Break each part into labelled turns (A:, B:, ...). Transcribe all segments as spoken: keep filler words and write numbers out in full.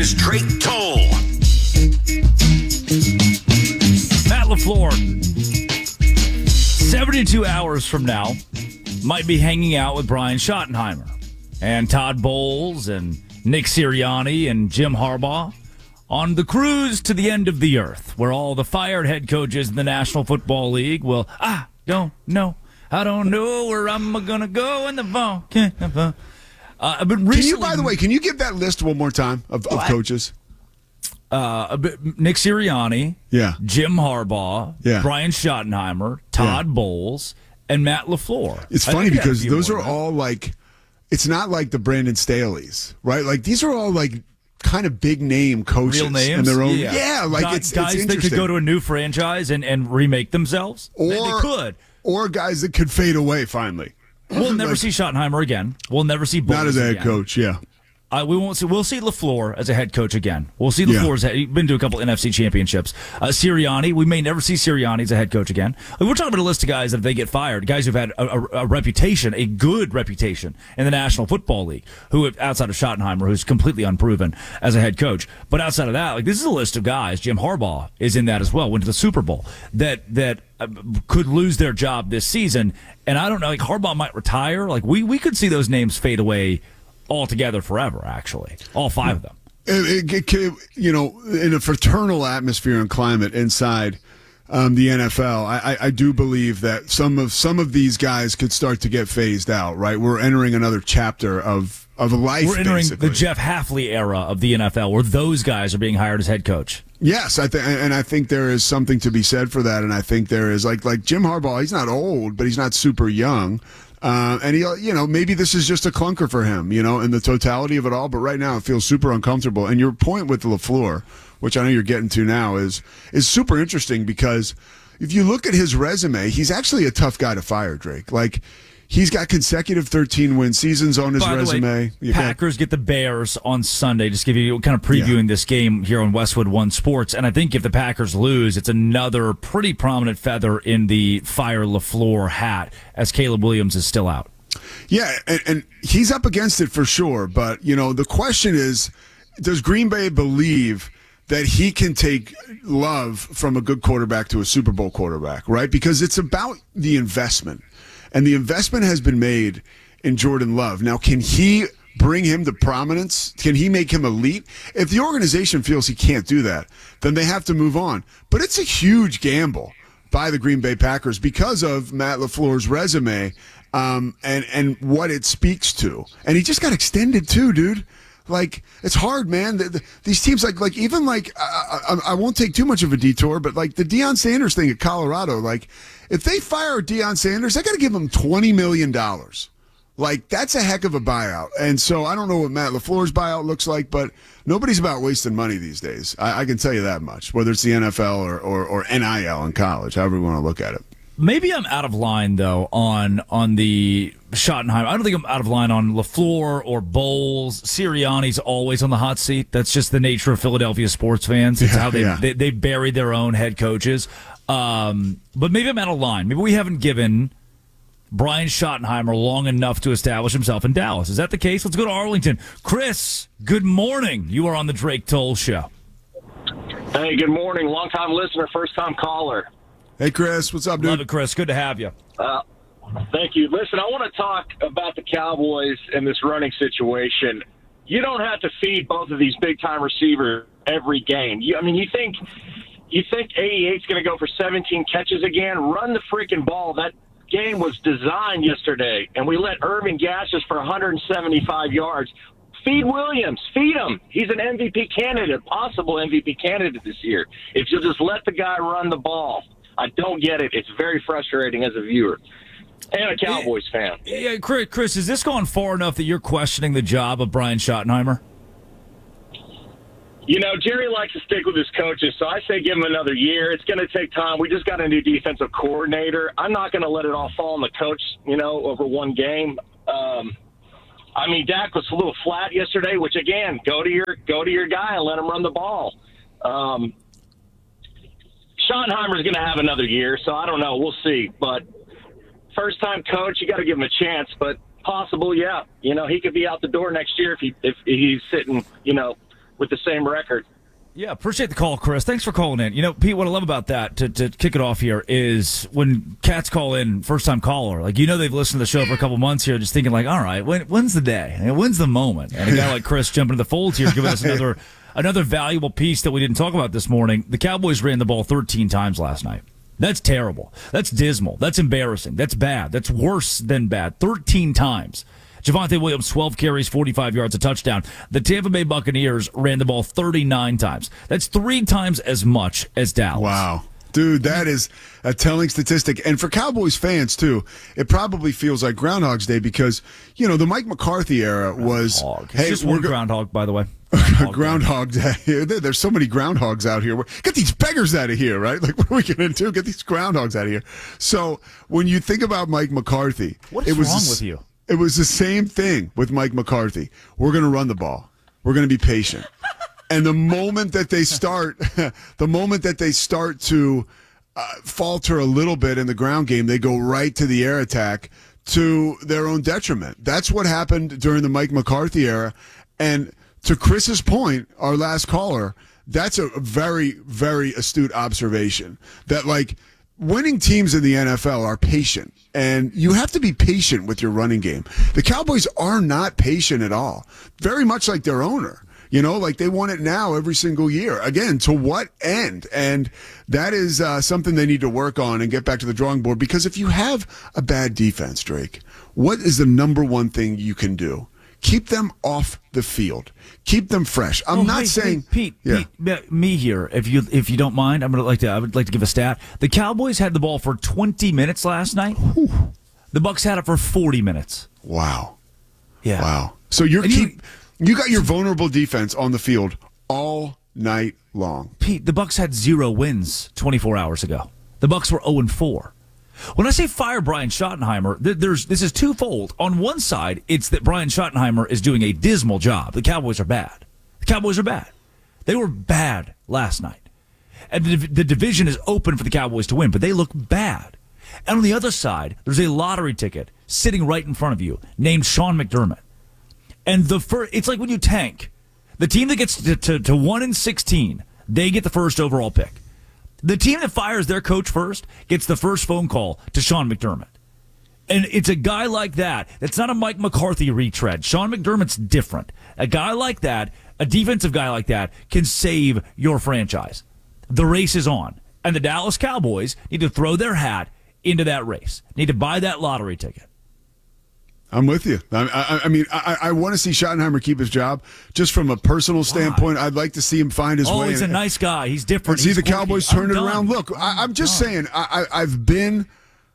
A: is Drake Toll.
B: Matt LaFleur, seventy-two hours from now, might be hanging out with Brian Schottenheimer and Todd Bowles and Nick Sirianni and Jim Harbaugh on the cruise to the end of the earth, where all the fired head coaches in the National Football League will, I don't know, I don't know where I'm going to go in the volcano. Uh, but recently,
C: can you, by the way, can you give that list one more time of, of coaches?
B: Uh, Nick Sirianni,
C: yeah,
B: Jim Harbaugh,
C: yeah.
B: Brian Schottenheimer, Todd yeah. Bowles, and Matt LaFleur.
C: It's funny because those are all like, it's not like the Brandon Staleys, right? Like these are all like kind of big name coaches.
B: Real names?
C: And their own,
B: yeah.
C: yeah, like
B: guys,
C: it's,
B: guys
C: it's
B: that could go to a new franchise and, and remake themselves.
C: Or,
B: they, they could.
C: Or guys that could fade away finally.
B: We'll never like, see Schottenheimer again. We'll never see Bowles
C: not as a head
B: again.
C: coach, yeah.
B: Uh, we won't see. We'll see LaFleur as a head coach again. We'll see LaFleur. Yeah. He's been to a couple N F C championships. Uh, Sirianni, we may never see Sirianni as a head coach again. We're talking about a list of guys that if they get fired, guys who've had a, a, a reputation, a good reputation in the National Football League, who have, outside of Schottenheimer, who's completely unproven as a head coach. But outside of that, like this is a list of guys. Jim Harbaugh is in that as well. Went to the Super Bowl. That that uh, could lose their job this season. And I don't know. Like Harbaugh might retire. Like we we could see those names fade away altogether forever, actually. All five of them.
C: It, it, it, you know, in a fraternal atmosphere and climate inside um, the N F L, I, I do believe that some of some of these guys could start to get phased out, right? We're entering another chapter of, of a life,
B: We're entering
C: basically.
B: the Jeff Hafley era of the N F L, where those guys are being hired as head coach.
C: Yes, I think, and I think there is something to be said for that, and I think there is, like, like Jim Harbaugh, he's not old, but he's not super young. Uh, and he, you know, maybe this is just a clunker for him, you know, in the totality of it all. But right now, it feels super uncomfortable. And your point with LaFleur, which I know you're getting to now, is is super interesting because if you look at his resume, he's actually a tough guy to fire, Drake. Like, he's got consecutive thirteen-win seasons on his
B: By the
C: resume.
B: Way, Packers get the Bears on Sunday. Just give you kind of previewing yeah. this game here on Westwood One Sports. And I think if the Packers lose, it's another pretty prominent feather in the fire LaFleur hat, as Caleb Williams is still out.
C: Yeah, and, and he's up against it for sure. But, you know, the question is, does Green Bay believe that he can take Love from a good quarterback to a Super Bowl quarterback, right? Because it's about the investment. And the investment has been made in Jordan Love. Now, can he bring him to prominence? Can he make him elite? If the organization feels he can't do that, then they have to move on. But it's a huge gamble by the Green Bay Packers because of Matt LaFleur's resume um, and, and what it speaks to. And he just got extended too, dude. Like, it's hard, man. The, the, these teams, like, like even like, I, I, I won't take too much of a detour, but like the Deion Sanders thing at Colorado, like, if they fire Deion Sanders, they got to give him twenty million dollars. Like, that's a heck of a buyout. And so I don't know what Matt LaFleur's buyout looks like, but nobody's about wasting money these days. I, I can tell you that much, whether it's the N F L or, or, or N I L in college, however you want to look at it.
B: Maybe I'm out of line, though, on on the Schottenheimer. I don't think I'm out of line on LaFleur or Bowles. Sirianni's always on the hot seat. That's just the nature of Philadelphia sports fans. It's
C: yeah,
B: how they,
C: yeah.
B: they they bury their own head coaches. Um, but maybe I'm out of line. Maybe we haven't given Brian Schottenheimer long enough to establish himself in Dallas. Is that the case? Let's go to Arlington. Chris, good morning. You are on the Drake Toll Show.
D: Hey, good morning. Long-time listener, first-time caller.
C: Hey, Chris. What's up, dude?
B: Love it, Chris. Good to have you.
D: Uh, thank you. Listen, I want to talk about the Cowboys and this running situation. You don't have to feed both of these big-time receivers every game. You, I mean, you think you think eighty-eight's going to go for seventeen catches again? Run the freaking ball. That game was designed yesterday, and we let Irvin Gashes for one hundred seventy-five yards. Feed Williams. Feed him. He's an M V P candidate, possible M V P candidate this year. If you'll just let the guy run the ball. I don't get it. It's very frustrating as a viewer and a Cowboys fan.
B: Yeah, Chris, Chris, is this going far enough that you're questioning the job of Brian Schottenheimer?
D: You know, Jerry likes to stick with his coaches, so I say give him another year. It's going to take time. We just got a new defensive coordinator. I'm not going to let it all fall on the coach, you know, over one game. Um, I mean, Dak was a little flat yesterday, which, again, go to your go to your guy and let him run the ball. Um Schottenheimer's going to have another year, so I don't know. We'll see. But first-time coach, you got to give him a chance. But possible, yeah. You know, he could be out the door next year if he if he's sitting, you know, with the same record.
B: Yeah, appreciate the call, Chris. Thanks for calling in. You know, Pete, what I love about that, to, to kick it off here, is when cats call in, first-time caller, like, you know they've listened to the show for a couple months here, just thinking, like, all right, when, when's the day? When's the moment? And a guy like Chris jumping to the fold here, giving us another another valuable piece that we didn't talk about this morning. The Cowboys ran the ball thirteen times last night. That's terrible. That's dismal. That's embarrassing. That's bad. That's worse than bad. thirteen times. Javonte Williams, twelve carries, forty-five yards, a touchdown. The Tampa Bay Buccaneers ran the ball thirty-nine times. That's three times as much as Dallas.
C: Wow. Dude, that is a telling statistic. And for Cowboys fans, too, it probably feels like Groundhog's Day because, you know, the Mike McCarthy era was...
B: Groundhog. Hey, just one go- groundhog, by the way.
C: Groundhog, groundhog Day. There's so many groundhogs out here. Get these beggars out of here, right? Like, what are we going to do? Get these groundhogs out of here. So when you think about Mike McCarthy...
B: What is
C: it was
B: wrong
C: a,
B: with you?
C: It was the same thing with Mike McCarthy. We're going to run the ball. We're going to be patient. And the moment that they start, the moment that they start to uh, falter a little bit in the ground game, they go right to the air attack to their own detriment. That's what happened during the Mike McCarthy era. And to Chris's point, our last caller, that's a very, very astute observation. That, like, winning teams in the N F L are patient, and you have to be patient with your running game. The Cowboys are not patient at all. Very much like their owner. You know, like they want it now every single year. Again, to what end? And that is uh, something they need to work on and get back to the drawing board. Because if you have a bad defense, Drake, what is the number one thing you can do? Keep them off the field. Keep them fresh. I'm
B: oh,
C: not
B: hey,
C: saying
B: hey, Pete.
C: Yeah.
B: Pete, me here. If you if you don't mind, I'm gonna like to. I would like to give a stat. The Cowboys had the ball for twenty minutes last night. Whew. The Bucs had it for forty minutes.
C: Wow.
B: Yeah.
C: Wow. So you're
B: and
C: keep,
B: you,
C: you got your vulnerable defense on the field all night long.
B: Pete, the Bucs had zero wins twenty-four hours ago. The Bucs were oh and four. When I say fire Brian Schottenheimer, there's this is twofold. On one side, it's that Brian Schottenheimer is doing a dismal job. The Cowboys are bad. The Cowboys are bad. They were bad last night. And the, the division is open for the Cowboys to win, but they look bad. And on the other side, there's a lottery ticket sitting right in front of you named Sean McDermott. And the first, it's like when you tank. The team that gets to, to, to one and sixteen, they get the first overall pick. The team that fires their coach first gets the first phone call to Sean McDermott. And it's a guy like that. That's not a Mike McCarthy retread. Sean McDermott's different. A guy like that, a defensive guy like that, can save your franchise. The race is on. And the Dallas Cowboys need to throw their hat into that race. Need to buy that lottery ticket.
C: I'm with you. I, I, I mean, I, I want to see Schottenheimer keep his job. Just from a personal standpoint, I'd like to see him find his
B: oh,
C: way.
B: Oh, he's a nice guy. He's different.
C: And see
B: he's
C: the
B: quirky.
C: Cowboys turn
B: I'm
C: it
B: done.
C: around. Look, I, I'm just
B: done.
C: saying, I, I, I've been...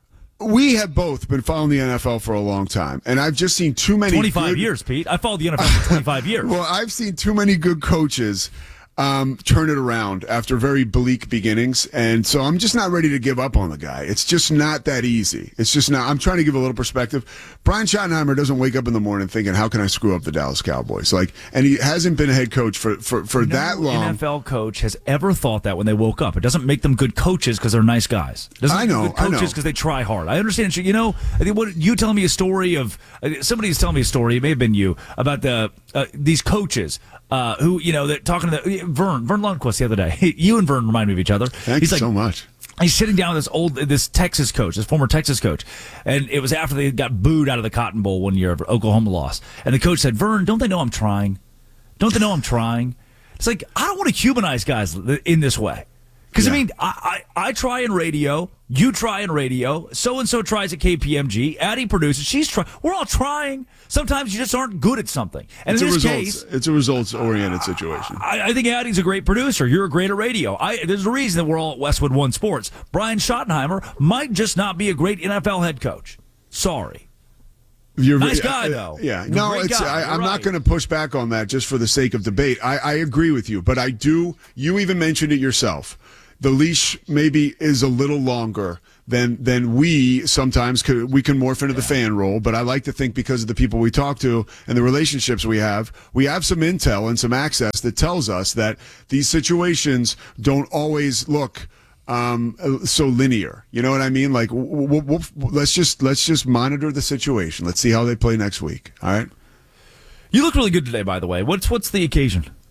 C: We have both been following the N F L for a long time, and I've just seen too many...
B: twenty-five
C: good,
B: years, Pete. I followed the N F L for twenty-five years.
C: Well, I've seen too many good coaches um, turn it around after very bleak beginnings, and so I'm just not ready to give up on the guy. It's just not that easy. It's just not. I'm trying to give a little perspective. Brian Schottenheimer doesn't wake up in the morning thinking, how can I screw up the Dallas Cowboys? Like, and he hasn't been a head coach for, for, for
B: no
C: that long.
B: N F L coach has ever thought that when they woke up. It doesn't make them good coaches because they're nice guys. It doesn't
C: I know,
B: make them good coaches because they try hard. I understand. You know, I think what you telling me a story of somebody's telling me a story. It may have been you about the uh, these coaches. Uh, who, you know, that talking to the, Vern, Vern Lundquist the other day. You and Vern remind me of each other.
C: Thank
B: He's
C: you
B: like,
C: so much.
B: He's sitting down with this old, this Texas coach, this former Texas coach. And it was after they got booed out of the Cotton Bowl one year, Oklahoma lost. And the coach said, Vern, don't they know I'm trying? Don't they know I'm trying? It's like, I don't want to humanize guys in this way. Because, yeah. I mean, I, I, I try in radio. You try in radio. So-and-so tries at K P M G. Addie produces. She's trying. We're all trying. Sometimes you just aren't good at something. And
C: it's
B: in this
C: a results,
B: case...
C: It's a results-oriented situation.
B: I, I think Addie's a great producer. You're a great at radio. I, there's a reason that we're all at Westwood One Sports. Brian Schottenheimer might just not be a great N F L head coach. Sorry.
C: You're,
B: nice guy, though.
C: Yeah. You're no, it's,
B: guy.
C: I, I'm
B: right.
C: not going to push back on that just for the sake of debate. I, I agree with you, but I do... You even mentioned it yourself. The leash maybe is a little longer than than we sometimes could, we can morph into yeah. the fan role. But I like to think because of the people we talk to and the relationships we have, we have some intel and some access that tells us that these situations don't always look um, so linear. You know what I mean? Like, we'll, we'll, let's just let's just monitor the situation. Let's see how they play next week. All right.
B: You look really good today, by the way. What's what's the occasion?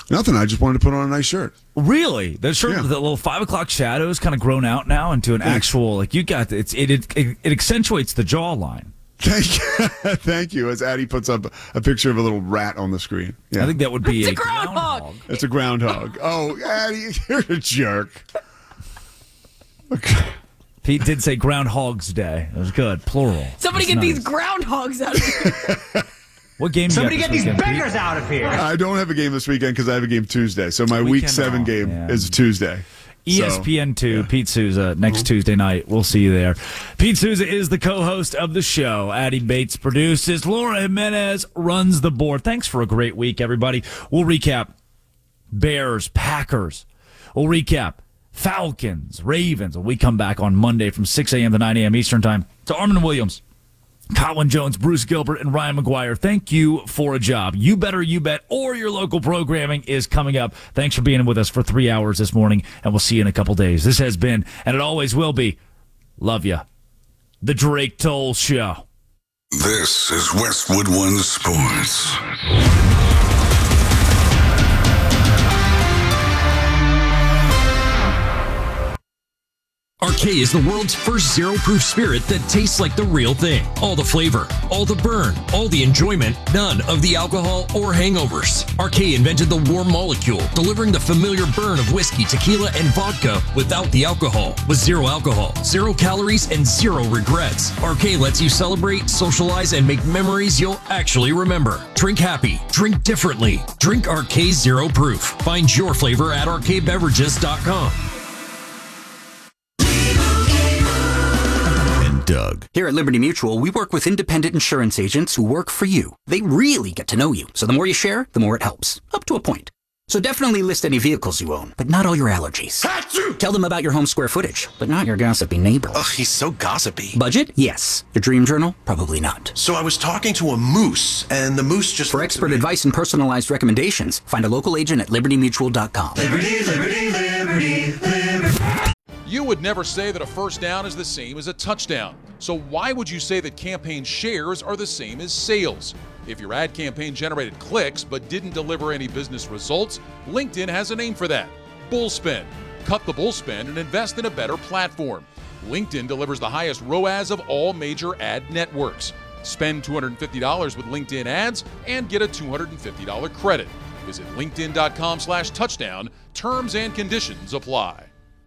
C: Nothing. I just wanted to put on a nice shirt.
B: Really? The shirt,
C: Yeah.
B: the little five o'clock shadow is kind of grown out now into an
C: Thanks.
B: actual, like you got, it's, it, it, it, it accentuates the jawline.
C: Thank you. Thank you. As Addie puts up a picture of a little rat on the screen. Yeah.
B: I think that would be
A: It's
B: a,
A: a groundhog.
B: groundhog.
C: It's a groundhog. Oh, Addie, you're a jerk. Okay.
B: Pete did say Groundhog's Day. It was good. Plural.
A: Somebody
B: That's
A: get
B: nice.
A: these groundhogs out of here.
B: What game
E: Somebody
B: you
E: get
B: got
E: these
B: this weekend,
E: beggars
B: Pete?
E: out of here.
C: I don't have a game this weekend because I have a game Tuesday. So my week
B: Weekend
C: seven
B: off,
C: game
B: yeah.
C: is Tuesday.
B: E S P N two,
C: So,
B: Pete Souza, next
C: Mm-hmm.
B: Tuesday night. We'll see you there. Pete Souza is the co-host of the show. Addie Bates produces. Laura Jimenez runs the board. Thanks for a great week, everybody. We'll recap Bears, Packers. We'll recap Falcons, Ravens. We come back on Monday from six a.m. to nine a.m. Eastern Time. To Armin Williams, Colin Jones, Bruce Gilbert, and Ryan McGuire, thank you for a job. You Better You Bet or your local programming is coming up. Thanks for being with us for three hours this morning, and we'll see you in a couple days. This has been, and it always will be, love ya, the Drake Toll Show.
F: This is Westwood One Sports.
G: Arcade is the world's first zero-proof spirit that tastes like the real thing. All the flavor, all the burn, all the enjoyment, none of the alcohol or hangovers. Arcade invented the warm molecule, delivering the familiar burn of whiskey, tequila, and vodka without the alcohol. With zero alcohol, zero calories, and zero regrets. Arcade lets you celebrate, socialize, and make memories you'll actually remember. Drink happy, drink differently. Drink Arcade Zero Proof. Find your flavor at arcade beverages dot com.
H: Doug. Here at Liberty Mutual, we work with independent insurance agents who work for you. They really get to know you, so the more you share, the more it helps. Up to a point. So definitely list any vehicles you own, but not all your allergies. Achoo! Tell them about your home square footage, but not your gossipy neighbor.
I: Ugh, he's so gossipy.
H: Budget? Yes. Your dream journal? Probably not.
I: So I was talking to a moose, and the moose just...
H: For expert advice and personalized recommendations, find a local agent at liberty mutual dot com.
J: Liberty, liberty, liberty, liberty. You would never say that a first down is the same as a touchdown. So why would you say that campaign shares are the same as sales? If your ad campaign generated clicks but didn't deliver any business results, LinkedIn has a name for that. Bullspend. Cut the bullspend and invest in a better platform. LinkedIn delivers the highest R O A S of all major ad networks. Spend two hundred fifty dollars with LinkedIn ads and get a two hundred fifty dollars credit. Visit linkedin.com slash touchdown. Terms and conditions apply.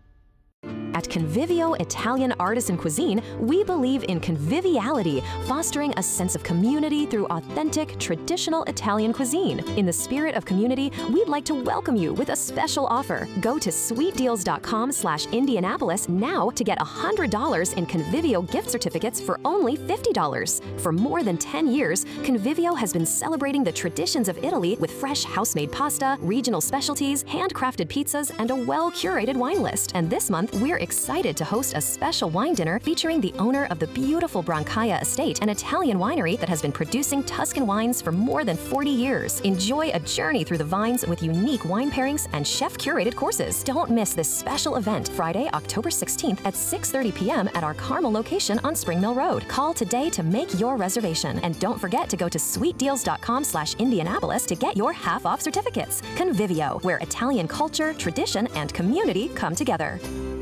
K: At Convivio Italian Artisan Cuisine, we believe in conviviality, fostering a sense of community through authentic, traditional Italian cuisine. In the spirit of community, we'd like to welcome you with a special offer. Go to sweetdeals.com slash Indianapolis now to get one hundred dollars in Convivio gift certificates for only fifty dollars. For more than ten years, Convivio has been celebrating the traditions of Italy with fresh house-made pasta, regional specialties, handcrafted pizzas, and a well-curated wine list. And this month, we're excited to host a special wine dinner featuring the owner of the beautiful Brancaia Estate, an Italian winery that has been producing Tuscan wines for more than forty years. Enjoy a journey through the vines with unique wine pairings and chef-curated courses. Don't miss this special event, Friday, October sixteenth at six thirty p.m. at our Carmel location on Spring Mill Road. Call today to make your reservation. And don't forget to go to sweetdeals.com slash Indianapolis to get your half-off certificates. Convivio, where Italian culture, tradition, and community come together.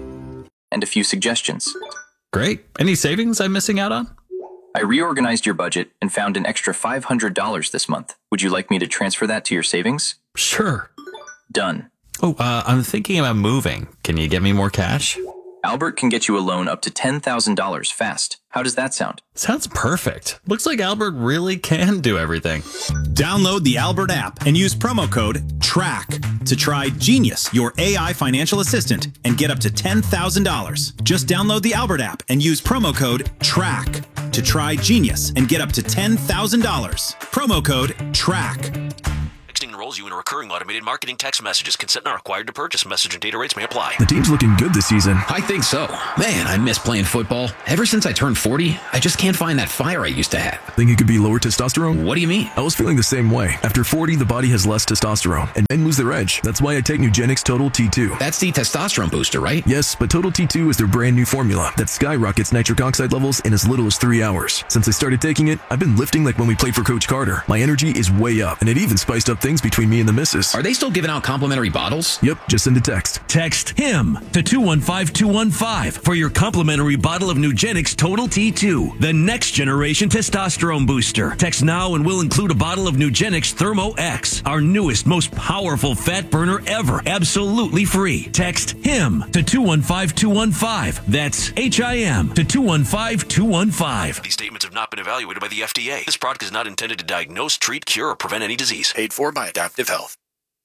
L: And a few suggestions.
M: Great. Any savings I'm missing out on?
L: I reorganized your budget and found an extra five hundred dollars this month. Would you like me to transfer that to your savings?
M: Sure.
L: Done.
M: Oh, uh, I'm thinking about moving. Can you get me more cash?
L: Albert can get you a loan up to ten thousand dollars fast. How does that sound?
M: Sounds perfect. Looks like Albert really can do everything.
N: Download the Albert app and use promo code TRACK to try Genius, your A I financial assistant, and get up to ten thousand dollars. Just download the Albert app and use promo code TRACK to try Genius and get up to ten thousand dollars. Promo code TRACK.
O: Texting enrolls you in a recurring automated marketing text messages. Consent not required to purchase. Message and data rates may apply.
P: The team's looking good this season.
Q: I think so. Man, I miss playing football. Ever since I turned forty, I just can't find that fire I used to have.
P: Think it could be lower testosterone?
Q: What do you mean?
P: I was feeling the same way. After forty, the body has less testosterone, and men lose their edge. That's why I take Nugenix Total T two.
Q: That's the testosterone booster, right?
P: Yes, but Total T two is their brand new formula that skyrockets nitric oxide levels in as little as three hours. Since I started taking it, I've been lifting like when we played for Coach Carter. My energy is way up, and it even spiced up things between between me and the missus.
Q: Are they still giving out complimentary bottles?
P: Yep, just send a text.
E: Text HIM to two one five two one five for your complimentary bottle of Nugenix Total T two, the next generation testosterone booster. Text now and we'll include a bottle of Nugenix Thermo X, our newest, most powerful fat burner ever, absolutely free. Text HIM to two one five two one five. That's H I M to two one five two one five.
O: These statements have not been evaluated by the F D A. This product is not intended to diagnose, treat, cure, or prevent any disease.
I: Paid for by Adaptive Health.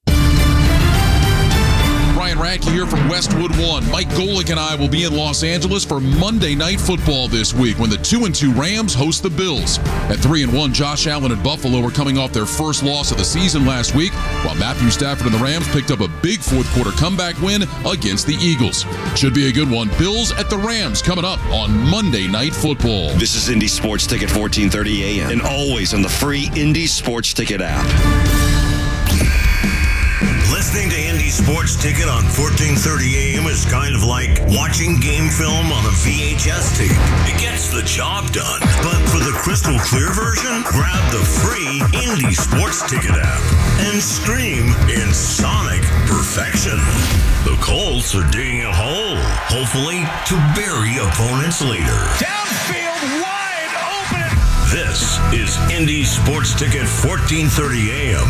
J: Brian Radke here from Westwood One. Mike Golick and I will be in Los Angeles for Monday Night Football this week when the two and two Rams host the Bills. At three and one, Josh Allen and Buffalo are coming off their first loss of the season last week, while Matthew Stafford and the Rams picked up a big fourth quarter comeback win against the Eagles. Should be a good one. Bills at the Rams coming up on Monday Night Football.
R: This is Indy Sports Ticket, fourteen thirty a.m. and always on the free Indy Sports Ticket app.
S: Listening to Indy Sports Ticket on fourteen thirty a.m. is kind of like watching game film on a V H S tape. It gets the job done. But for the crystal clear version, grab the free Indy Sports Ticket app and stream in sonic perfection. The Colts are digging a hole, hopefully to bury opponents later.
T: Downfield wide open!
S: This is Indy Sports Ticket, fourteen thirty a.m.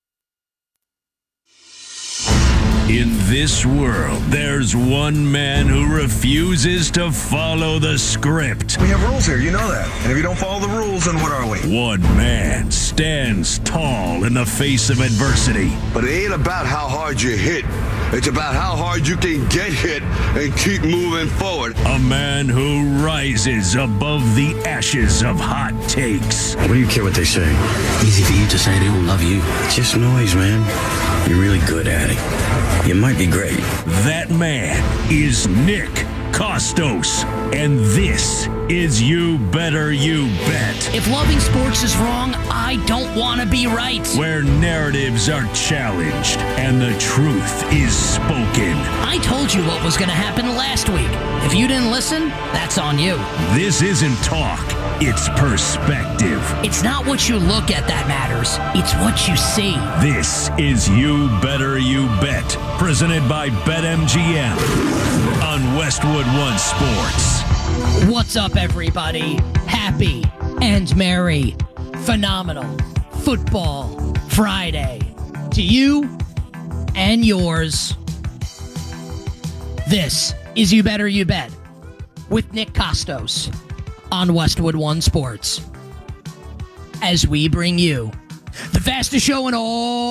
E: In this world, there's one man who refuses to follow the script.
U: We have rules here, you know that. And if you don't follow the rules, then what are we?
E: One man stands tall in the face of adversity.
V: But it ain't about how hard you hit. It's about how hard you can get hit and keep moving forward.
E: A man who rises above the ashes of hot takes.
W: What do you care what they say? Easy for you to say they don't love you. It's just noise, man. You're really good at it. You might be great.
E: That man is Nick Kostos, and this is You Better You Bet.
X: If loving sports is wrong, I don't want to be right.
E: Where narratives are challenged and the truth is spoken.
X: I told you what was going to happen last week. If you didn't listen, that's on you.
E: This isn't talk, it's perspective.
X: It's not what you look at that matters. It's what you see.
E: This is You Better You Bet, presented by BetMGM on Westwood One Sports.
X: What's up, everybody? Happy and merry, phenomenal Football Friday to you and yours. This is You Better You Bet with Nick Kostos on Westwood One Sports, as we bring you the fastest show in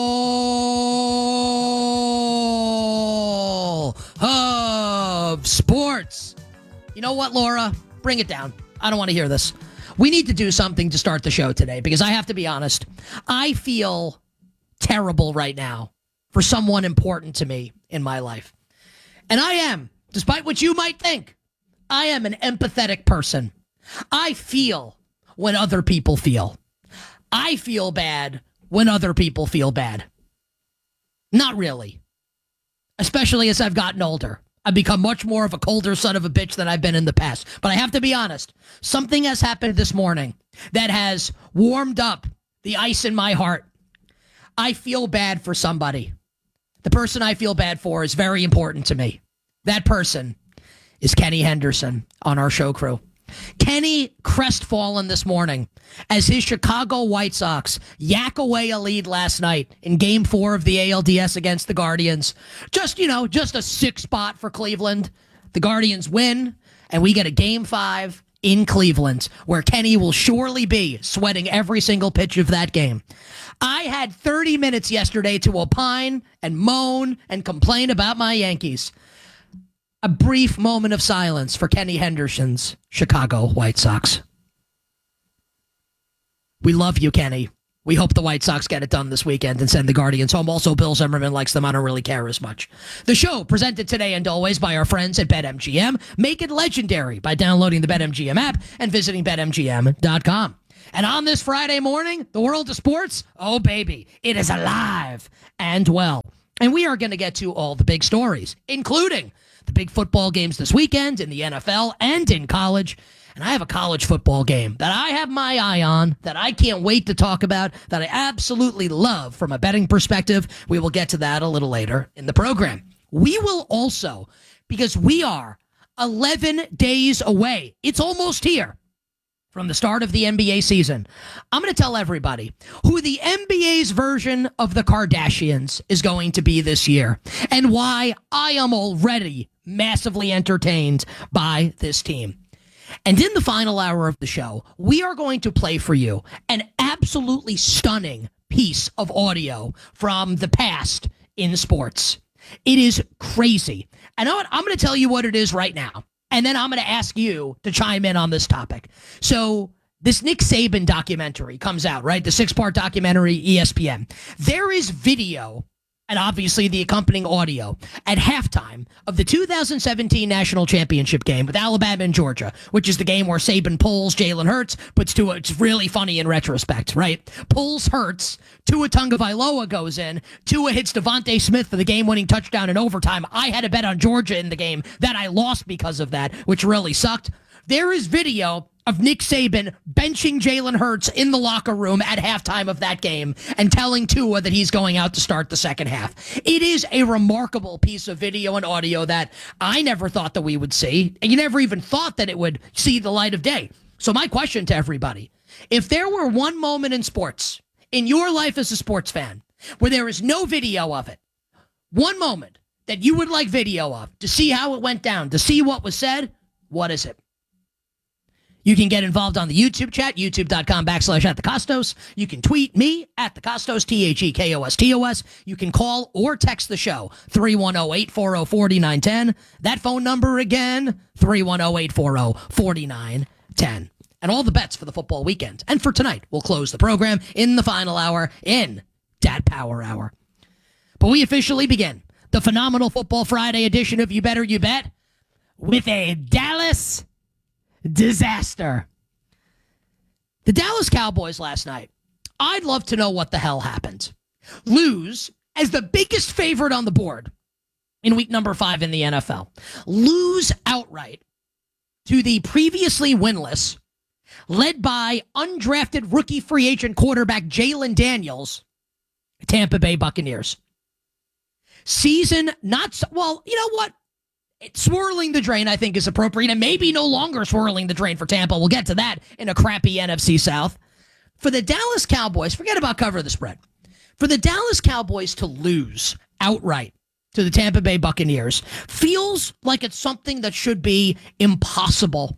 X: all of sports. You know what, Laura? Bring it down. I don't want to hear this. We need to do something to start the show today, because I have to be honest. I feel terrible right now for someone important to me in my life. And I am, despite what you might think, I am an empathetic person. I feel when other people feel. I feel bad when other people feel bad. Not really. Especially as I've gotten older. I've become much more of a colder son of a bitch than I've been in the past. But I have to be honest. Something has happened this morning that has warmed up the ice in my heart. I feel bad for somebody. The person I feel bad for is very important to me. That person is Kenny Henderson on our show crew. Kenny crestfallen this morning as his Chicago White Sox yak away a lead last night in game four of the A L D S against the Guardians. Just, you know, just a six spot for Cleveland. The Guardians win, and we get a game five in Cleveland, where Kenny will surely be sweating every single pitch of that game. I had thirty minutes yesterday to opine and moan and complain about my Yankees. A brief moment of silence for Kenny Henderson's Chicago White Sox. We love you, Kenny. We hope the White Sox get it done this weekend and send the Guardians home. Also, Bill Zimmerman likes them. I don't really care as much. The show presented today and always by our friends at BetMGM. Make it legendary by downloading the BetMGM app and visiting Bet M G M dot com. And on this Friday morning, the world of sports, oh baby, it is alive and well. And we are going to get to all the big stories, including the big football games this weekend in the N F L and in college. And I have a college football game that I have my eye on, that I can't wait to talk about, that I absolutely love from a betting perspective. We will get to that a little later in the program. We will also, because we are eleven days away, it's almost here, from the start of the N B A season. I'm going to tell everybody who the N B A's version of the Kardashians is going to be this year and why I am already massively entertained by this team. And in the final hour of the show, we are going to play for you an absolutely stunning piece of audio from the past in sports. It is crazy. And I know what, I'm going to tell you what it is right now. And then I'm going to ask you to chime in on this topic. So this Nick Saban documentary comes out, right? The six-part documentary, E S P N. There is video and obviously the accompanying audio at halftime of the two thousand seventeen National Championship game with Alabama and Georgia, which is the game where Saban pulls Jalen Hurts, puts Tua, it's really funny in retrospect, right? Pulls Hurts, Tua Tagovailoa goes in, Tua hits Devontae Smith for the game-winning touchdown in overtime. I had a bet on Georgia in the game that I lost because of that, which really sucked. There is video of Nick Saban benching Jalen Hurts in the locker room at halftime of that game and telling Tua that he's going out to start the second half. It is a remarkable piece of video and audio that I never thought that we would see, and you never even thought that it would see the light of day. So my question to everybody, if there were one moment in sports, in your life as a sports fan, where there is no video of it, one moment that you would like video of, to see how it went down, to see what was said, what is it? You can get involved on the YouTube chat, youtube.com backslash at the Costos. You can tweet me at the Costos, T H E K O S T O S. You can call or text the show, three one zero, eight four zero, four nine one zero. That phone number again, three one zero, eight four zero, four nine one zero. And all the bets for the football weekend. And for tonight, we'll close the program in the final hour in Dat Power Hour. But we officially begin the phenomenal Football Friday edition of You Better You Bet with a Dallas disaster. The Dallas Cowboys last night, I'd love to know what the hell happened. Lose as the biggest favorite on the board in week number five in the N F L. Lose outright to the previously winless, led by undrafted rookie free agent quarterback Jalen Daniels, Tampa Bay Buccaneers. Season not so, well, you know what? Swirling the drain, I think, is appropriate, and maybe no longer swirling the drain for Tampa. We'll get to that in a crappy N F C South. For the Dallas Cowboys, forget about cover the spread. For the Dallas Cowboys to lose outright to the Tampa Bay Buccaneers feels like it's something that should be impossible.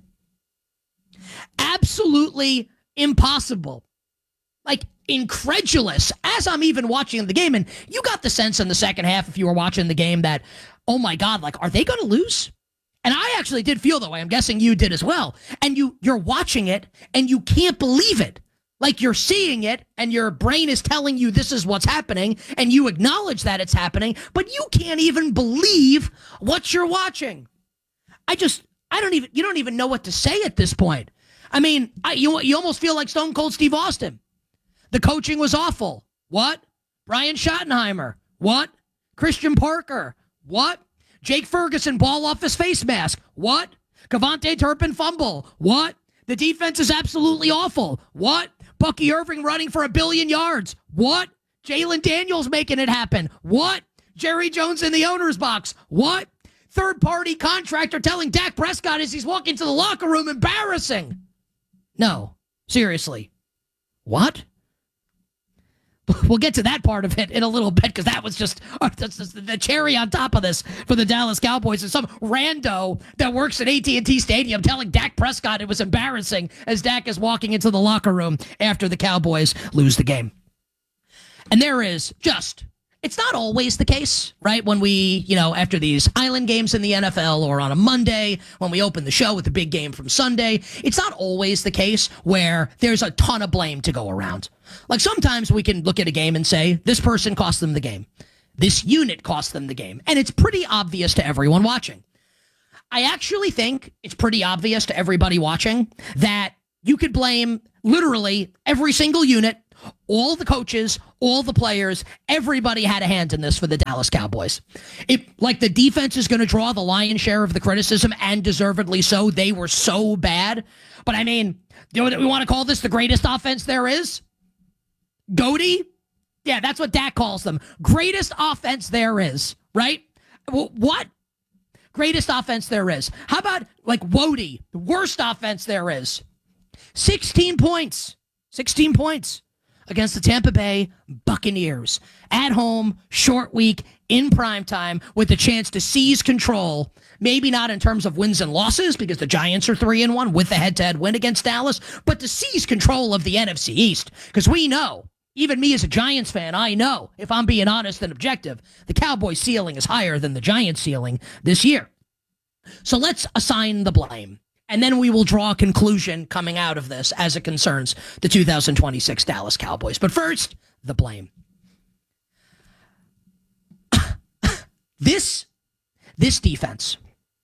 X: Absolutely impossible. Like, incredulous, as I'm even watching the game. And you got the sense in the second half, if you were watching the game, that, oh my God, like, are they going to lose? And I actually did feel that way. I'm guessing you did as well. And you, you're watching it, and you can't believe it. Like, you're seeing it, and your brain is telling you this is what's happening, and you acknowledge that it's happening, but you can't even believe what you're watching. I just, I don't even, you don't even know what to say at this point. I mean, I, you, you almost feel like Stone Cold Steve Austin. The coaching was awful. What? Brian Schottenheimer. What? Christian Parker. What? Jake Ferguson ball off his face mask. What? Kevontae Turpin fumble. What? The defense is absolutely awful. What? Bucky Irving running for a billion yards. What? Jalen Daniels making it happen. What? Jerry Jones in the owner's box. What? Third-party contractor telling Dak Prescott as he's walking to the locker room, embarrassing. No. Seriously. What? We'll get to that part of it in a little bit, because that was just, uh, that's just the cherry on top of this for the Dallas Cowboys. And some rando that works at A T and T Stadium telling Dak Prescott it was embarrassing as Dak is walking into the locker room after the Cowboys lose the game. And there is just, it's not always the case, right? When we, you know, after these island games in the N F L or on a Monday, when we open the show with the big game from Sunday, it's not always the case where there's a ton of blame to go around. Like, sometimes we can look at a game and say, this person cost them the game. This unit cost them the game. And it's pretty obvious to everyone watching. I actually think it's pretty obvious to everybody watching that you could blame literally every single unit All the coaches, all the players, everybody had a hand in this for the Dallas Cowboys. It, like the defense is going to draw the lion's share of the criticism, and deservedly so. They were so bad. But I mean, do we want to call this the greatest offense there is? Goaty? Yeah, that's what Dak calls them. Greatest offense there is, right? What? Greatest offense there is. How about like Wody? The worst offense there is. sixteen points. sixteen points against the Tampa Bay Buccaneers. At home, short week, in prime time, with the chance to seize control. Maybe not in terms of wins and losses, because the Giants are three and one with the head-to-head win against Dallas, but to seize control of the N F C East. Because we know, even me as a Giants fan, I know, if I'm being honest and objective, the Cowboys' ceiling is higher than the Giants' ceiling this year. So let's assign the blame. And then we will draw a conclusion coming out of this as it concerns the two thousand twenty-six Dallas Cowboys. But first, the blame. this, this defense.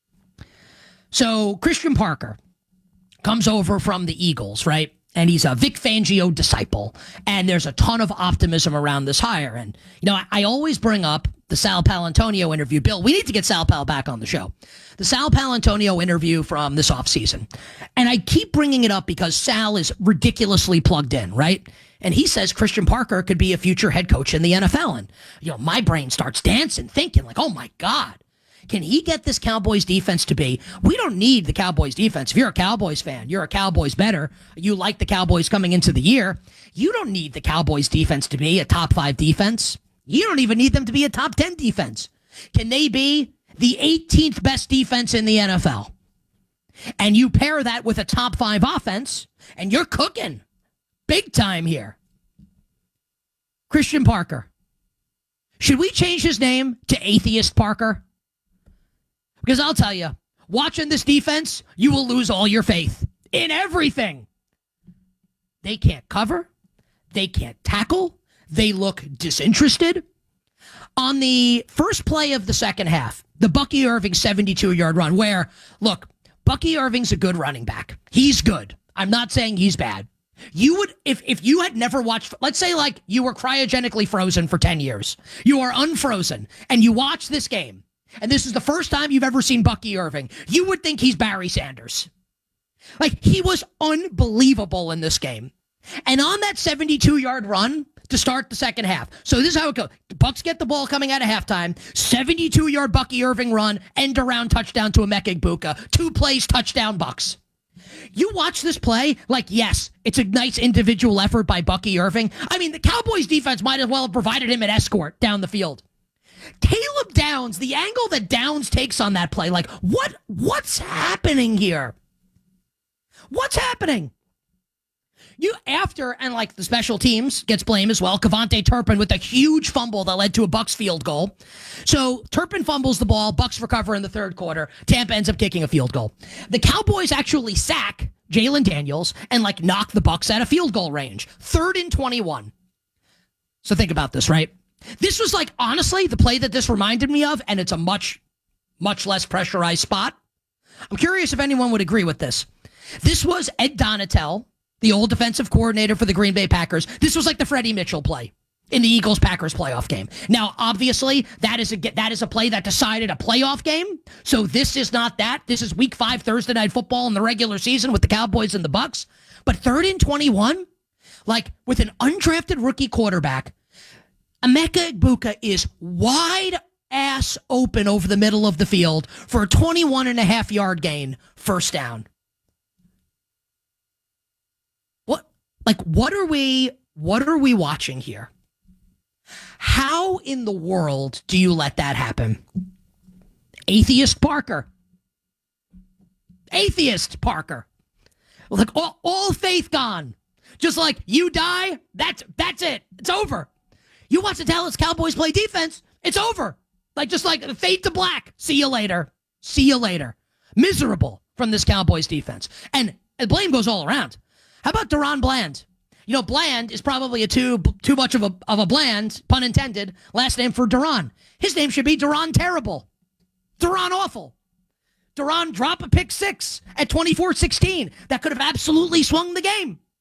X: So Christian Parker comes over from the Eagles, right? And he's a Vic Fangio disciple. And there's a ton of optimism around this hire. And, you know, I, I always bring up the Sal Palantonio interview. Bill, we need to get Sal Pal back on the show. The Sal Palantonio interview from this offseason. And I keep bringing it up because Sal is ridiculously plugged in, right? And he says Christian Parker could be a future head coach in the N F L. And, you know, my brain starts dancing, thinking like, oh, my God. Can he get this Cowboys defense to be? We don't need the Cowboys defense. If you're a Cowboys fan, you're a Cowboys better. You like the Cowboys coming into the year. You don't need the Cowboys defense to be a top five defense. You don't even need them to be a top ten defense. Can they be the eighteenth best defense in the N F L? And you pair that with a top five offense, and you're cooking big time here. Christian Parker. Should we change his name to Atheist Parker? Because I'll tell you, watching this defense, you will lose all your faith in everything. They can't cover. They can't tackle. They look disinterested. On the first play of the second half, the Bucky Irving seventy-two-yard run where, look, Bucky Irving's a good running back. He's good. I'm not saying he's bad. You would, if, if you had never watched, let's say like you were cryogenically frozen for ten years. You are unfrozen, and you watch this game. And this is the first time you've ever seen Bucky Irving. You would think he's Barry Sanders. Like, he was unbelievable in this game. And on that seventy-two-yard run to start the second half. So this is how it goes. The Bucs get the ball coming out of halftime. seventy-two-yard Bucky Irving run, end around touchdown to Emeka Egbuka. Two plays, touchdown Bucs. You watch this play, like, yes, it's a nice individual effort by Bucky Irving. I mean, the Cowboys defense might as well have provided him an escort down the field. Caleb Downs, the angle that Downs takes on that play, like, what? What's happening here? What's happening? You after, and like the special teams gets blamed as well. Kevontae Turpin with a huge fumble that led to a Bucs field goal. So Turpin fumbles the ball, Bucs recover in the third quarter. Tampa ends up kicking a field goal. The Cowboys actually sack Jalen Daniels and like knock the Bucs out of field goal range. Third and twenty-one. So think about this, right? This was like, honestly, the play that this reminded me of, and it's a much, much less pressurized spot. I'm curious if anyone would agree with this. This was Ed Donatel, the old defensive coordinator for the Green Bay Packers. This was like the Freddie Mitchell play in the Eagles-Packers playoff game. Now, obviously, that is a that is a play that decided a playoff game. So this is not that. This is week five Thursday Night Football in the regular season with the Cowboys and the Bucs. But third and twenty-one, like with an undrafted rookie quarterback, Emeka Egbuka is wide ass open over the middle of the field for a twenty-one and a half yard gain, first down. What, like, what are we, what are we watching here? How in the world do you let that happen? Atheist Parker. Atheist Parker. Like, all, all faith gone. Just like, you die, that's, that's it. It's over. You watch the Dallas Cowboys play defense, it's over. Like, just like fade to black. See you later. See you later. Miserable from this Cowboys defense. And the blame goes all around. How about Deron Bland? You know, Bland is probably a too too much of a of a Bland, pun intended, last name for Deron. His name should be Deron Terrible. Deron Awful. Deron drop a pick six at twenty-four sixteen. That could have absolutely swung the game.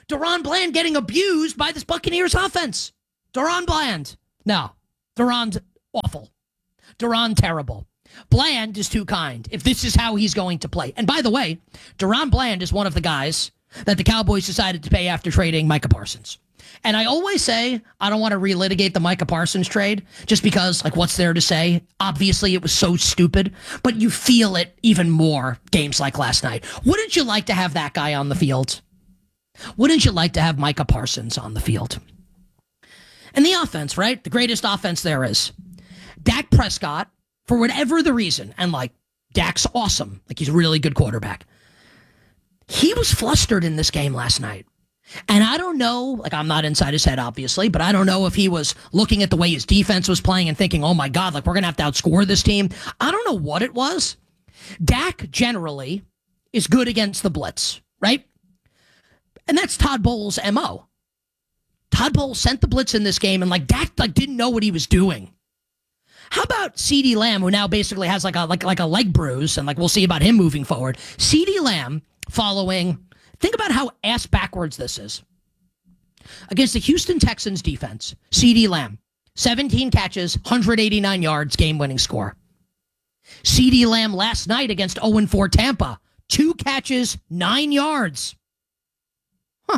X: DaRon Bland getting abused by this Buccaneers offense. DaRon Bland. No. DaRon's awful. DaRon terrible. Bland is too kind if this is how he's going to play. And by the way, DaRon Bland is one of the guys that the Cowboys decided to pay after trading Micah Parsons. And I always say I don't want to relitigate the Micah Parsons trade just because, like, what's there to say? Obviously, it was so stupid, but you feel it even more games like last night. Wouldn't you like to have that guy on the field? Wouldn't you like to have Micah Parsons on the field? And the offense, right? The greatest offense there is. Dak Prescott, for whatever the reason, and like, Dak's awesome. Like, he's a really good quarterback. He was flustered in this game last night. And I don't know, like, I'm not inside his head, obviously, but I don't know if he was looking at the way his defense was playing and thinking, oh my God, like, we're going to have to outscore this team. I don't know what it was. Dak generally is good against the blitz, right? And that's Todd Bowles' M O. Todd Bowles sent the blitz in this game, and like Dak like didn't know what he was doing. How about CeeDee Lamb, who now basically has like a like like a leg bruise, and like we'll see about him moving forward. CeeDee Lamb following. Think about how ass backwards this is. Against the Houston Texans defense, CeeDee Lamb, seventeen catches, one hundred eighty-nine yards, game-winning score. CeeDee Lamb last night against oh and four Tampa, two catches, nine yards. Huh.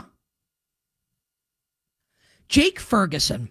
X: Jake Ferguson.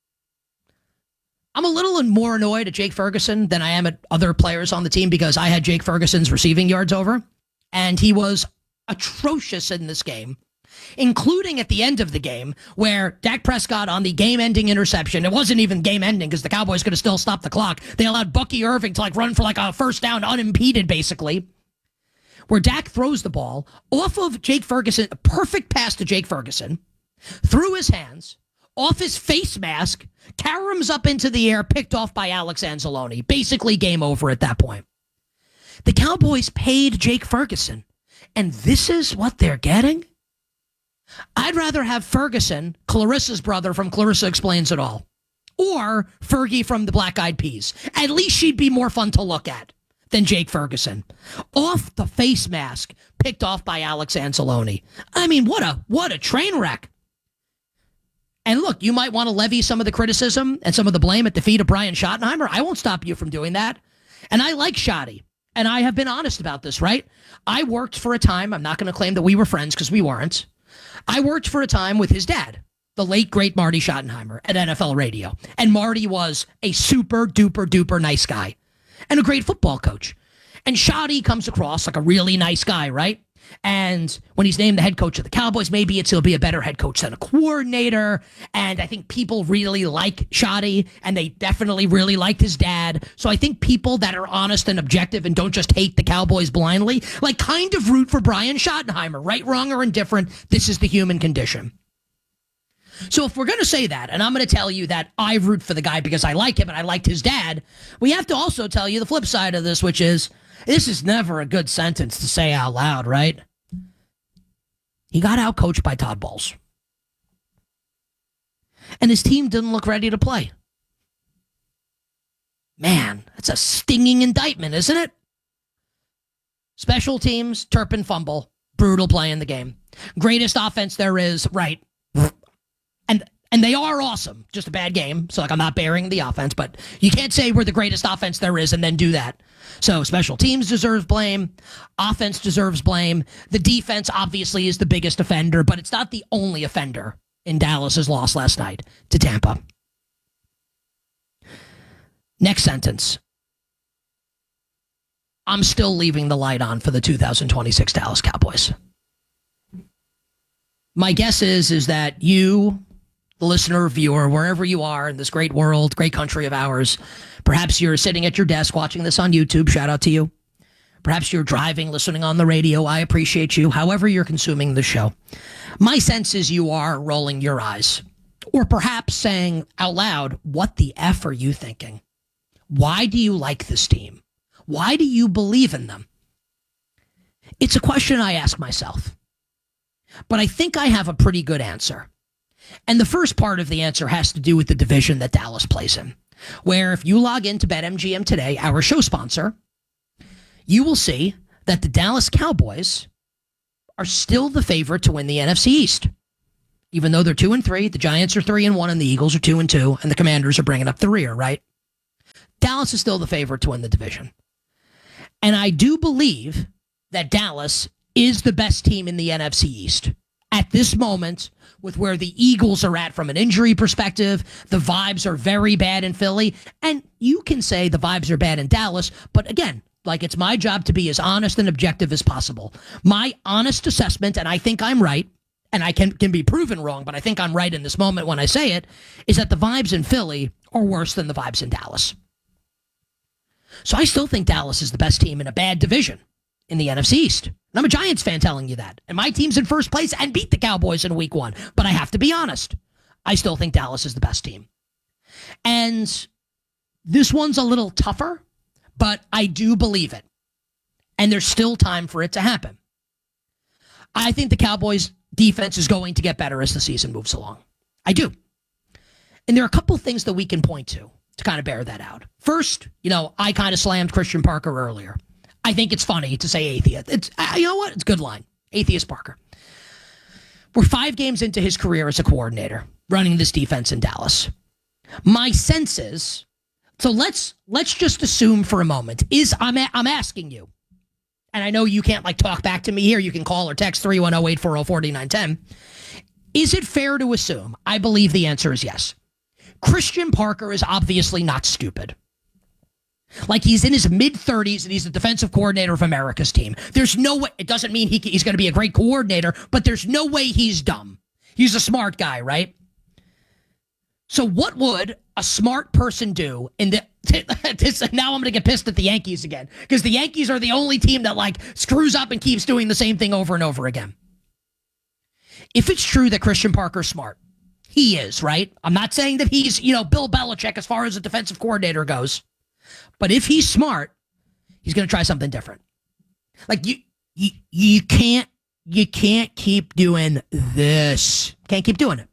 X: I'm a little more annoyed at Jake Ferguson than I am at other players on the team because I had Jake Ferguson's receiving yards over, and he was atrocious in this game, including at the end of the game where Dak Prescott on the game-ending interception, it wasn't even game-ending because the Cowboys could have still stopped the clock. They allowed Bucky Irving to like run for like a first down unimpeded, basically, where Dak throws the ball off of Jake Ferguson, a perfect pass to Jake Ferguson, through his hands, off his face mask, caroms up into the air, picked off by Alex Anzalone. Basically game over at that point. The Cowboys paid Jake Ferguson. And this is what they're getting? I'd rather have Ferguson, Clarissa's brother from Clarissa Explains It All, or Fergie from the Black Eyed Peas. At least she'd be more fun to look at than Jake Ferguson. Off the face mask, picked off by Alex Anzalone. I mean, what a what a train wreck. And look, you might want to levy some of the criticism and some of the blame at the feet of Brian Schottenheimer. I won't stop you from doing that. And I like Schotty. And I have been honest about this, right? I worked for a time, I'm not going to claim that we were friends because we weren't. I worked for a time with his dad, the late, great Marty Schottenheimer at N F L Radio. And Marty was a super duper duper nice guy and a great football coach. And Schotty comes across like a really nice guy, right? And when he's named the head coach of the Cowboys, maybe it's he'll be a better head coach than a coordinator. And I think people really like Schotty, and they definitely really liked his dad. So I think people that are honest and objective and don't just hate the Cowboys blindly, like kind of root for Brian Schottenheimer, right, wrong, or indifferent. This is the human condition. So if we're going to say that, and I'm going to tell you that I root for the guy because I like him and I liked his dad, we have to also tell you the flip side of this, which is this is never a good sentence to say out loud, right? He got outcoached by Todd Bowles. And his team didn't look ready to play. Man, that's a stinging indictment, isn't it? Special teams, Turpin fumble, brutal play in the game. Greatest offense there is, right. And and they are awesome. Just a bad game. So, like, I'm not bearing the offense, but you can't say we're the greatest offense there is and then do that. So, special teams deserves blame. Offense deserves blame. The defense, obviously, is the biggest offender, but it's not the only offender in Dallas's loss last night to Tampa. Next sentence. I'm still leaving the light on for the two thousand twenty-six Dallas Cowboys. My guess is, is that you, the listener or viewer, wherever you are in this great world, great country of ours, perhaps you're sitting at your desk watching this on YouTube, shout out to you. Perhaps you're driving, listening on the radio, I appreciate you. However you're consuming the show. My sense is you are rolling your eyes. Or perhaps saying out loud, what the F are you thinking? Why do you like this team? Why do you believe in them? It's a question I ask myself. But I think I have a pretty good answer. And the first part of the answer has to do with the division that Dallas plays in, where if you log into BetMGM today, our show sponsor, you will see that the Dallas Cowboys are still the favorite to win the N F C East. even though they're two and three, the Giants are three and one, and the Eagles are two and two, and the Commanders are bringing up the rear, right? Dallas is still the favorite to win the division. And I do believe that Dallas is the best team in the N F C East. At this moment, with where the Eagles are at from an injury perspective, the vibes are very bad in Philly. And you can say the vibes are bad in Dallas, but again, like it's my job to be as honest and objective as possible. My honest assessment, and I think I'm right, and I can, can be proven wrong, but I think I'm right in this moment when I say it, is that the vibes in Philly are worse than the vibes in Dallas. So I still think Dallas is the best team in a bad division in the N F C East. And I'm a Giants fan telling you that. And my team's in first place and beat the Cowboys in week one. But I have to be honest. I still think Dallas is the best team. And this one's a little tougher, but I do believe it. And there's still time for it to happen. I think the Cowboys' defense is going to get better as the season moves along. I do. And there are a couple things that we can point to to kind of bear that out. First, you know, I kind of slammed Christian Parker earlier. I think it's funny to say atheist. It's, you know what? It's a good line. Atheist Parker. We're five games into his career as a coordinator, running this defense in Dallas. My sense is, so let's let's just assume for a moment, is I'm a, I'm asking you, and I know you can't like talk back to me here. You can call or text three one zero, eight four zero, four nine one zero. Is it fair to assume? I believe the answer is yes. Christian Parker is obviously not stupid. Like he's in his mid-thirties and he's the defensive coordinator of America's team. There's no way, it doesn't mean he, he's going to be a great coordinator, but there's no way he's dumb. He's a smart guy, right? So what would a smart person do in the, this, now I'm going to get pissed at the Yankees again, because the Yankees are the only team that like screws up and keeps doing the same thing over and over again. If it's true that Christian Parker's smart, he is, right? I'm not saying that he's, you know, Bill Belichick as far as a defensive coordinator goes. But if he's smart, he's going to try something different. Like you, you, you can't, you can't keep doing this. Can't keep doing it.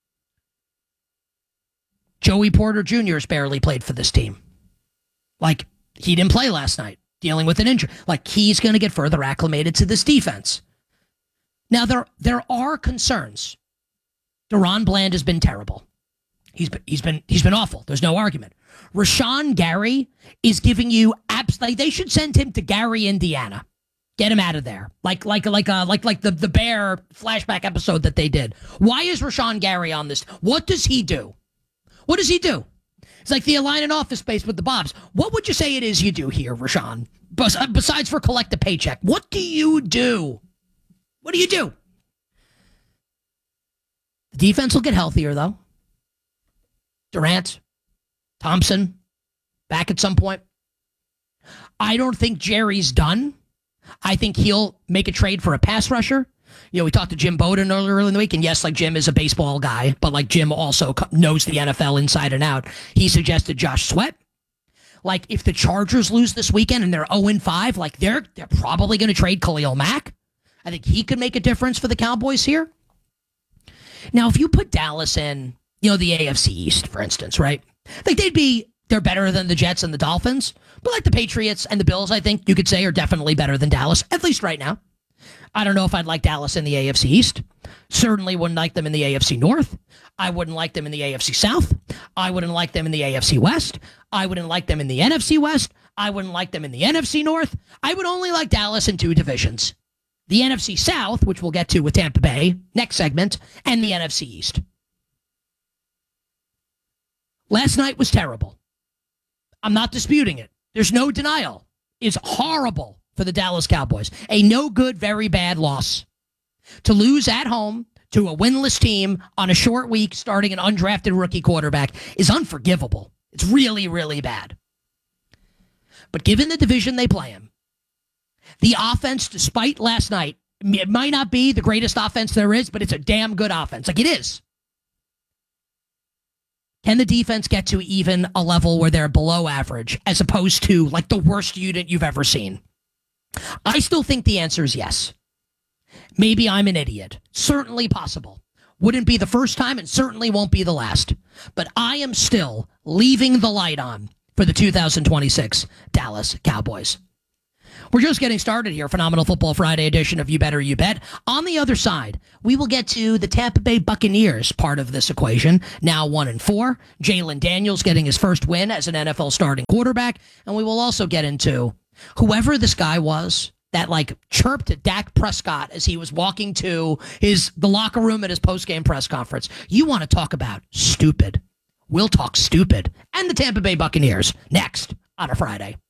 X: Joey Porter Junior has barely played for this team. Like he didn't play last night, dealing with an injury. Like he's going to get further acclimated to this defense. Now there, there are concerns. Deron Bland has been terrible. He's been, he's been, he's been awful. There's no argument. Rashawn Gary is giving you abs. Like they should send him to Gary, Indiana. Get him out of there. Like, like, like, uh, like, like the the Bear flashback episode that they did. Why is Rashawn Gary on this? What does he do? What does he do? It's like the Align in Office Space with the Bobs. What would you say it is you do here, Rashawn? Besides for collect a paycheck, what do you do? What do you do? The defense will get healthier though. Durant, Thompson, back at some point. I don't think Jerry's done. I think he'll make a trade for a pass rusher. You know, we talked to Jim Bowden earlier in the week, and yes, like Jim is a baseball guy, but like Jim also knows the N F L inside and out. He suggested Josh Sweat. Like if the Chargers lose this weekend and they're oh and five, like they're they're probably going to trade Khalil Mack. I think he could make a difference for the Cowboys here. Now, if you put Dallas in, you know, the A F C East, for instance, right? Like they'd be, they're better than the Jets and the Dolphins, but like the Patriots and the Bills, I think you could say are definitely better than Dallas, at least right now. I don't know if I'd like Dallas in the A F C East. Certainly wouldn't like them in the A F C North. I wouldn't like them in the A F C South. I wouldn't like them in the A F C West. I wouldn't like them in the N F C West. I wouldn't like them in the N F C North. I would only like Dallas in two divisions. The N F C South, which we'll get to with Tampa Bay, next segment, and the N F C East. Last night was terrible. I'm not disputing it. There's no denial. It's horrible for the Dallas Cowboys. A no good, very bad loss. To lose at home to a winless team on a short week starting an undrafted rookie quarterback is unforgivable. It's really, really bad. But given the division they play in, the offense, despite last night, it might not be the greatest offense there is, but it's a damn good offense. Like it is. Can the defense get to even a level where they're below average as opposed to like the worst unit you've ever seen? I still think the answer is yes. Maybe I'm an idiot. Certainly possible. Wouldn't be the first time and certainly won't be the last. But I am still leaving the light on for the two thousand twenty-six Dallas Cowboys. We're just getting started here. Phenomenal Football Friday edition of You Better You Bet. On the other side, we will get to the Tampa Bay Buccaneers part of this equation. Now one and four. Jalen Daniels getting his first win as an N F L starting quarterback. And we will also get into whoever this guy was that like chirped at Dak Prescott as he was walking to his the locker room at his post-game press conference. You want to talk about stupid. We'll talk stupid. And the Tampa Bay Buccaneers next on a Friday.